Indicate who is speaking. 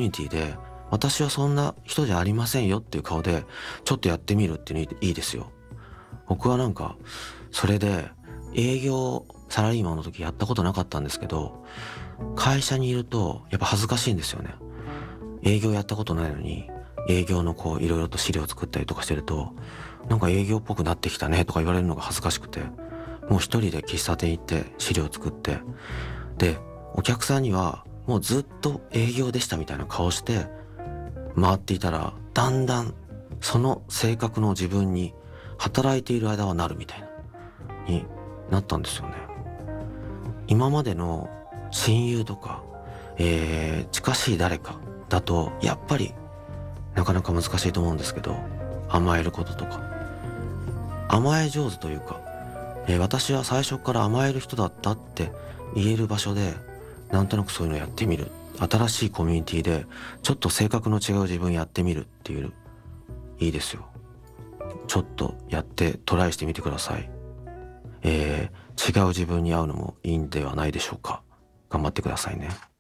Speaker 1: ュニティで、私はそんな人じゃありませんよっていう顔でちょっとやってみるっていうのいいですよ。僕はなんかそれで営業サラリーマンの時やったことなかったんですけど、会社にいるとやっぱ恥ずかしいんですよね。営業やったことないのに営業のいろいろと資料作ったりとかしてると、なんか営業っぽくなってきたねとか言われるのが恥ずかしくて、もう一人で喫茶店行って資料作って、でお客さんにはもうずっと営業でしたみたいな顔して回っていたら、だんだんその性格の自分に働いている間はなるみたいなになったんですよね。今までの親友とか、近しい誰かだとやっぱりなかなか難しいと思うんですけど、甘えることとか甘え上手というか、私は最初から甘える人だったって言える場所で、なんとなくそういうのやってみる。新しいコミュニティでちょっと性格の違う自分やってみるっていう、いいですよ。ちょっとやってトライしてみてください。違う自分に会うのもいいんではないでしょうか。頑張ってくださいね。